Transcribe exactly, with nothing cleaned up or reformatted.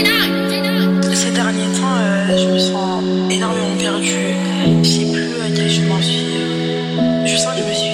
Ces derniers temps, euh, je me sens énormément perdue. Je sais plus à quel chemin suivre. Je sens que je me suis